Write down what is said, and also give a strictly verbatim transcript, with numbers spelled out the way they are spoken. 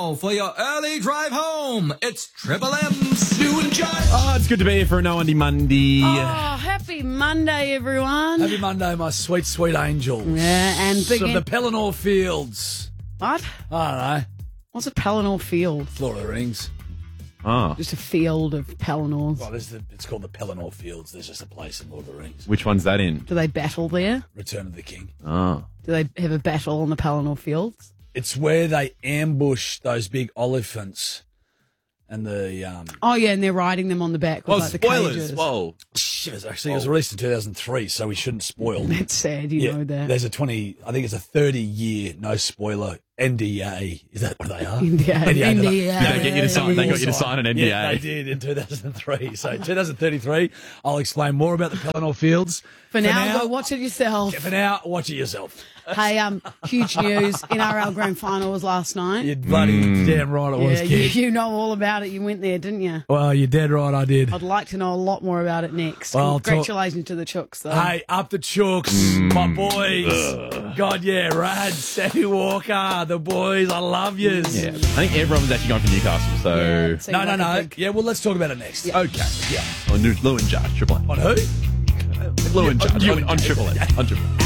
now for your early drive home. It's Triple M's New and Judge. Oh, it's good to be here for a No Undy Monday. Oh, happy Monday, everyone. Happy Monday, my sweet, sweet angels. Yeah, and big From en- the Pelennor Fields. What? I don't know. What's a Pelennor field? Lord of the Rings. Oh, Just a field of Pelennors. Well, there's the, it's called the Pelennor Fields. There's just a place in Lord of the Rings. which one's that in? Do they battle there? Return of the King. Oh, Do they have a battle on the Pelennor fields? It's where they ambush those big elephants and the... Um, Oh, yeah, and they're riding them on the back with oh like the spoilers! cages. Whoa, shit, it was actually, it was released in two thousand three, so we shouldn't spoil. That's sad, you know that. There's a twenty, I think it's a thirty-year no spoiler N D A. Is that what they are? N D A. N D A. N D A. They get you to sign- they got you to sign an N D A. Yeah, they did in two thousand three. So two thousand thirty-three, I'll explain more about the Pelennor Fields. For, now, go watch it yourself. For now, watch it yourself. Hey, um, huge news. N R L Grand Final was last night. You're bloody damn right it was, yeah, you, kid. you know all about it. You went there, didn't you? Well, you're dead right, I did. I'd like to know a lot more about it next. Well, I'll talk- Congratulations to the Chooks, though. Hey, up the Chooks, my boys. God, yeah, Rad, Sammy Walker, the boys, I love yous. yeah. I think everyone's actually going for Newcastle. So Yeah, it seemed No, no, like a no. big- Yeah, well, let's talk about it next. okay, Yeah. on Lou and Judge, Triple M. On who? Lou and Judge you on, and on Judge. Triple M. On Triple M.